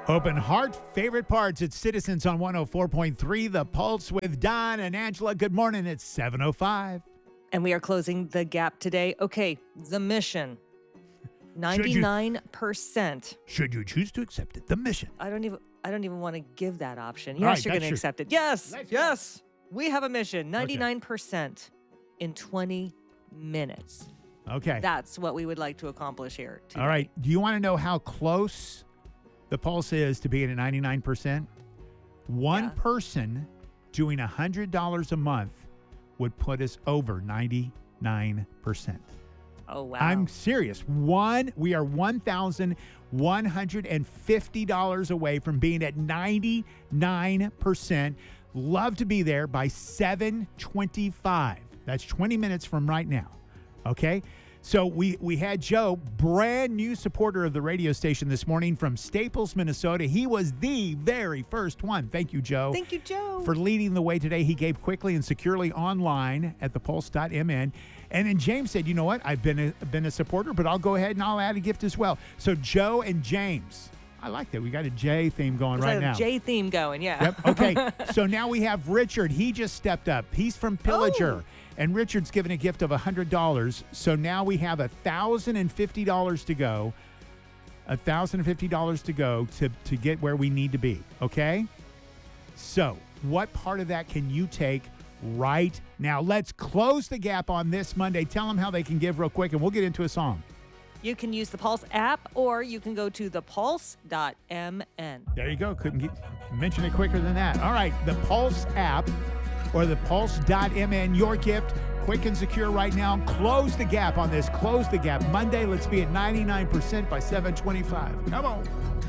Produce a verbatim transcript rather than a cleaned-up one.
Open Heart, favorite parts at Citizens on one oh four point three, The Pulse with Don and Angela. Good morning. It's seven oh five. And we are closing the gap today. Okay, the mission. ninety-nine percent. Should you choose to accept it, the mission. I don't even I don't even want to give that option. All Yes, right, you're going that's to your- accept it. Yes. Let's go. Yes. We have a mission. ninety-nine percent in twenty minutes. Okay. That's what we would like to accomplish here today. All right. Do you want to know how close the Pulse is to being at ninety-nine percent? One Yeah. person doing one hundred dollars a month would put us over ninety-nine percent. Oh, wow. I'm serious. One, we are one thousand one hundred fifty dollars away from being at ninety-nine percent. Love to be there by seven twenty-five. That's twenty minutes from right now. Okay? So we, we had Joe, brand new supporter of the radio station this morning from Staples, Minnesota. He was the very first one. Thank you, Joe. Thank you, Joe. For leading the way today. He gave quickly and securely online at the pulse dot m n. And then James said, you know what? I've been a, been a supporter, but I'll go ahead and I'll add a gift as well. So Joe and James, I like that. We got a J theme going There's right a now. J theme going, yeah. Yep. Okay. So now we have Richard. He just stepped up. He's from Pillager. Oh. And Richard's given a gift of one hundred dollars. So now we have one thousand fifty dollars to go. one thousand fifty dollars to go to, to get where we need to be. Okay? So what part of that can you take right now? Let's close the gap on this Monday. Tell them how they can give real quick, and we'll get into a song. You can use the Pulse app, or you can go to the pulse dot m n. There you go. Couldn't get, mention it quicker than that. All right. The Pulse app or the pulse dot m n. Your gift, quick and secure right now. Close the gap on this. Close the gap. Monday, let's be at ninety-nine percent by seven twenty-five. Come on.